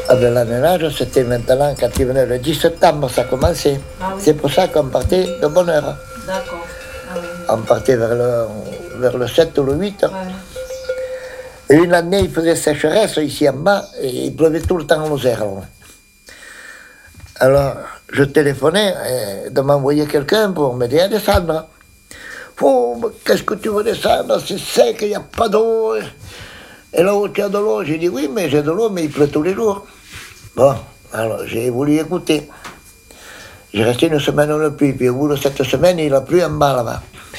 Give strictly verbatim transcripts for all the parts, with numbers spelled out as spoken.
Avec la ménage, c'était maintenant, quand il venait le dix septembre, ça commençait. Ah oui. C'est pour ça qu'on partait de bonne heure. D'accord. Ah oui. On partait vers le, vers le sept ou le huit. Ouais. Et une année, il faisait sécheresse ici en bas, et il pleuvait tout le temps en Lozère. Alors, je téléphonais et de m'envoyer quelqu'un pour m'aider à descendre. Oh, mais qu'est-ce que tu veux descendre? C'est sec, il n'y a pas d'eau. Et là-haut, tu as de l'eau. J'ai dit, oui, mais j'ai de l'eau, mais il pleut tous les jours. Bon, alors j'ai voulu écouter. J'ai resté une semaine dans le pluie, puis au bout de cette semaine, il a plu en bas là-bas.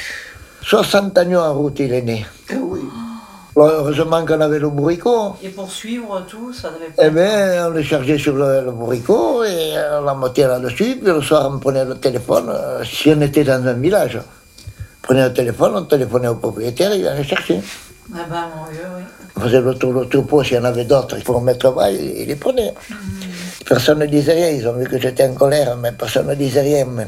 soixante agneaux en route, il est né. Eh oui. Alors, heureusement qu'on avait le bourricot. Et pour suivre tout, ça devait pas Eh être- bien, on le chargeait sur le, le bourricot et on la montait là-dessus, puis le soir, on prenait le téléphone, euh, si on était dans un village. On prenait le téléphone, on téléphonait au propriétaire, il venait chercher. Ah ben, mon Dieu, oui. On faisait le tour du troupeau, s'il y en avait d'autres, pour mettre bas, il, il les prenait. Personne ne disait rien, ils ont vu que j'étais en colère, mais personne ne disait rien. Mais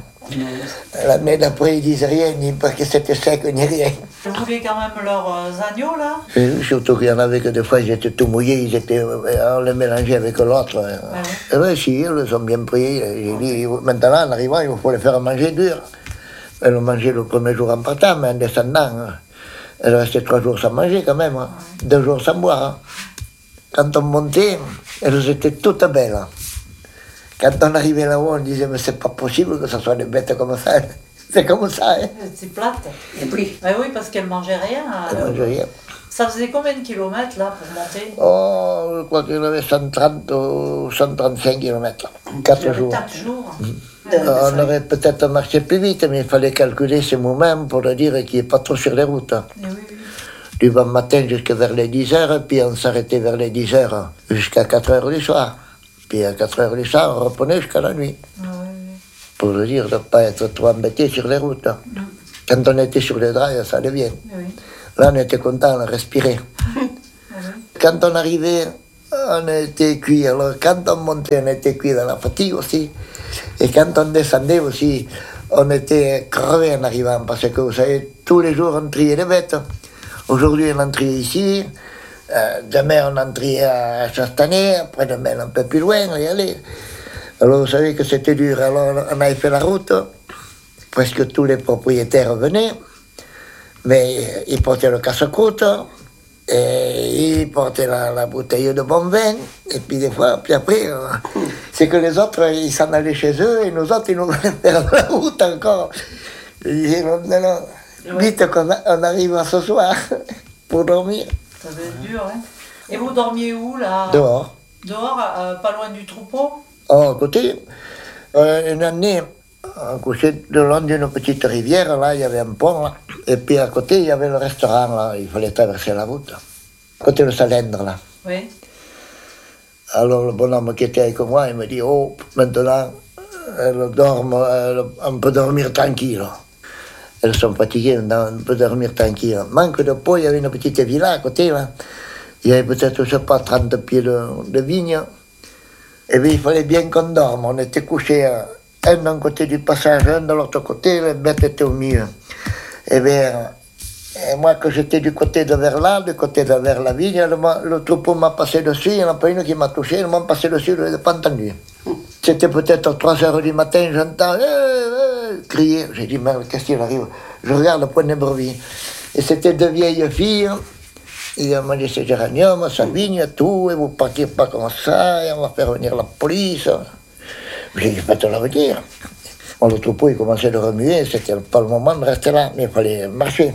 l'année d'après, ils disaient rien, ni parce que c'était sec, ni rien. Vous voulez quand même leurs euh, agneaux, là? Et surtout qu'il y en avait que des fois, ils étaient tout mouillés, ils étaient, on les mélangeait avec l'autre. Et bien, si, ils les ont bien pris. J'ai dit, maintenant, en arrivant, il faut les faire manger dur. Elles ont mangé le premier jour en partant, mais en descendant, elles restaient trois jours sans manger quand même, hein. Deux jours sans boire. Hein. Quand on montait, elles étaient toutes belles. Quand on arrivait là-haut, on disait, mais c'est pas possible que ce soit des bêtes comme ça. C'est comme ça, hein. C'est plate. Et puis, Ah oui, parce qu'elles mangeaient rien. Elles euh, mangeaient rien. Ça faisait combien de kilomètres, là, pour monter? Oh, je crois qu'il y en avait cent trente ou cent trente-cinq kilomètres. Quatre jours. Quatre jours. Euh, on aurait peut-être marché plus vite, mais il fallait calculer ces moments pour le dire qu'il n'est pas trop sur les routes. Eh oui, oui. Du bon matin jusqu'à vers les dix heures, puis on s'arrêtait vers les dix heures jusqu'à quatre heures du soir. Puis à quatre heures du soir, on reprenait jusqu'à la nuit. Ah oui, oui. Pour le dire de ne pas être trop embêté sur les routes. Quand on était sur les draps, ça allait bien. Eh oui. Là, on était content, on respirait. Ah oui. Quand on arrivait, on était cuit. Alors, quand on montait, on était cuit dans la fatigue aussi. Et quand on descendait aussi, on était crevé en arrivant. Parce que, vous savez, tous les jours, on triait les bêtes. Aujourd'hui, on en triait ici. Euh, demain, on en triait à Chastanet. Après-demain, un peu plus loin, on y allait. Alors, vous savez que c'était dur. Alors, on avait fait la route. Presque tous les propriétaires venaient. Mais ils portaient le casse-croûte. Et ils portaient la, la bouteille de bon vin, et puis des fois, puis après, euh, c'est que les autres, ils s'en allaient chez eux, et nous autres, ils nous voulaient faire la route encore. Je disais, non, non, non, vite qu'on a- on arrive à ce soir pour dormir. Ça devait être dur, hein. Et vous dormiez où, là? Dehors. Dehors, euh, pas loin du troupeau? Oh, à côté, euh, une année, on couchait le long d'une petite rivière, là, il y avait un pont, là. Et puis à côté, il y avait le restaurant, là, il fallait traverser la route. À côté de Salendre, là. Oui. Alors le bonhomme qui était avec moi, il me dit, oh, maintenant, elles dorment, elles- on peut dormir tranquille. Elles sont fatiguées, maintenant, on peut dormir tranquille. Manque de peau, il y avait une petite villa à côté, là. Il y avait peut-être, je sais pas, trente pieds de, de vigne. Et bien, il fallait bien qu'on dorme. On était couchés, euh, un d'un côté du passage, un de l'autre côté, les bêtes étaient au milieu. Et bien, et moi, que j'étais du côté de vers là, du côté de vers la vigne, le, le troupeau m'a passé dessus, il n'y en a pas une qui m'a touché, ils m'ont passé dessus, je ne l'ai pas entendu. C'était peut-être trois heures du matin, j'entends eh, eh, crier. J'ai dit, merde, qu'est-ce qu'il arrive? Je regarde le point de brebis. Et c'était deux vieilles filles. Et elles m'ont dit, c'est géranium, sa vigne, tout, et vous ne partez pas comme ça, et on va faire venir la police. J'ai dit, faites-le dire. Bon, le troupeau, il commençait à remuer, c'était pas le moment de rester là, mais il fallait marcher.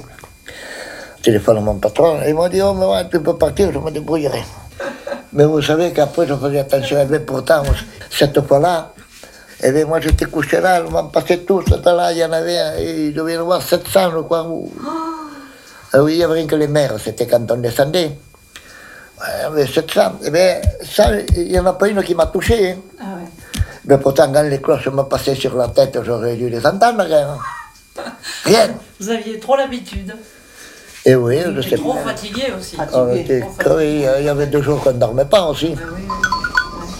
Je téléphone à mon patron, et il m'a dit, oh, mais ouais, tu peux partir, je me débrouillerai. Mais vous savez qu'après, je faisais attention, et bien pourtant, cette fois-là, et bien moi j'étais couché là, ils m'ont passé tous, là, il y en avait, il devait y en avoir sept cents, je crois. Où... Ah oui, il n'y avait rien que les mères, c'était quand on descendait. Ouais, il y avait sept cents, et bien ça, il n'y en a pas une qui m'a touché. Hein. Ah ouais. Mais pourtant, quand les cloches me passaient sur la tête, j'aurais dû les entendre, rien. Rien. Vous aviez trop l'habitude. Et oui, je Et sais trop pas. fatigué aussi. On était crevés, il y avait deux jours qu'on ne dormait pas aussi. Ah oui, oui.